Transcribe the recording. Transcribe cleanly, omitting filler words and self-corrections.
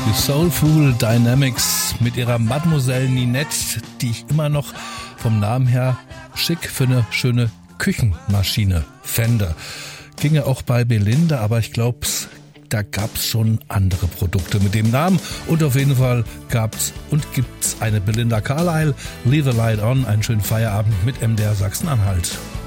Die Soulful Dynamics mit ihrer Mademoiselle Ninette, die ich immer noch vom Namen her schick für eine schöne Küchenmaschine fände. Ginge auch bei Belinda, aber ich glaube, da gab's schon andere Produkte mit dem Namen. Und auf jeden Fall gab's und gibt's eine Belinda Carlisle. Leave the Light On, einen schönen Feierabend mit MDR Sachsen-Anhalt.